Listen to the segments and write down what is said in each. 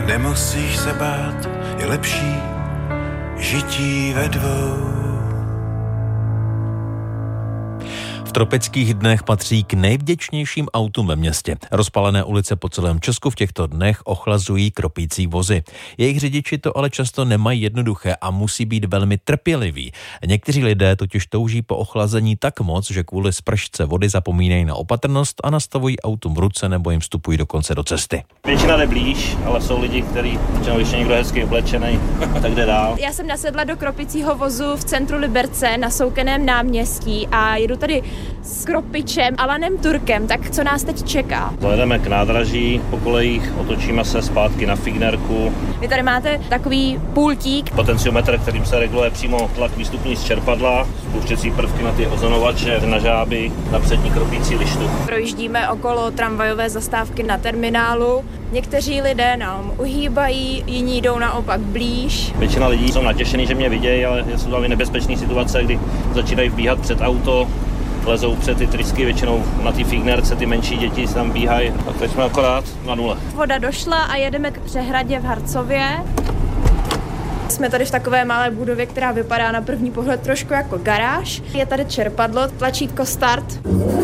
Nemusíš se bát, je lepší žití ve dvou. V tropických dnech patří k nejvděčnějším autům ve městě. Rozpalené ulice po celém Česku v těchto dnech ochlazují kropící vozy. Jejich řidiči to ale často nemají jednoduché a musí být velmi trpěliví. Někteří lidé totiž touží po ochlazení tak moc, že kvůli spršce vody zapomínají na opatrnost a nastavují autům ruce nebo jim vstupují dokonce do cesty. Většina jde blíž, ale jsou lidi, kteří když je někdo hezky oblečený, tak jde dál. Já jsem nasedla do kropicího vozu v centru Liberce na Soukeném náměstí a jedu tady s kropičem Alanem Turkem, tak co nás teď čeká? Zajedeme k nádraží po kolejích, otočíme se zpátky na Fignerku. Vy tady máte takový pultík. Potenciometr, kterým se reguluje přímo tlak výstupní z čerpadla, spouštěcí prvky na ty ozonovače, na žáby, na přední kropící lištu. Projíždíme okolo tramvajové zastávky na terminálu. Někteří lidé nám uhýbají, jiní jdou naopak blíž. Většina lidí jsou natěšený, že mě vidějí, ale jsou tam i nebezpečné situace, kdy začínají vbíhat před auto, lezou před ty trysky, většinou na té Fignerce ty menší děti tam bíhají. A teď jsme akorát na nule. Voda došla a jedeme k přehradě v Harcově. Jsme tady v takové malé budově, která vypadá na první pohled trošku jako garáž. Je tady čerpadlo, tlačítko start.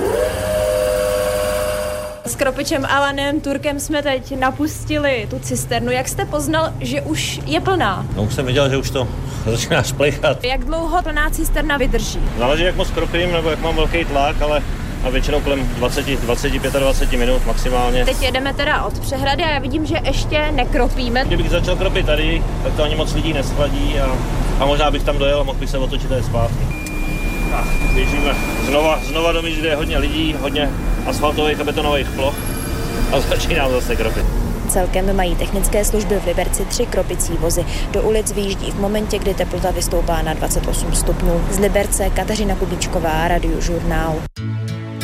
S kropičem Alanem Turkem jsme teď napustili tu cisternu. Jak jste poznal, že už je plná? No už jsem viděl, že už to začíná šplechat. Jak dlouho plná cisterna vydrží? Záleží, jak moc kropím, nebo jak mám velký tlak, ale a většinou kolem 20-25 minut maximálně. Teď jedeme teda od přehrady a já vidím, že ještě nekropíme. Kdybych začal kropit tady, tak to ani moc lidí neschladí a možná bych tam dojel a mohl bych se otočit tady zpátky. Běžíme znova do míst, kde je hodně lidí, hodně asfaltových a betonových ploch a začínám zase kropit. Celkem mají technické služby v Liberci 3 kropicí vozy. Do ulic vyjíždí v momentě, kdy teplota vystoupá na 28 stupňů. Z Liberce Kateřina Kubíčková, Radiožurnál.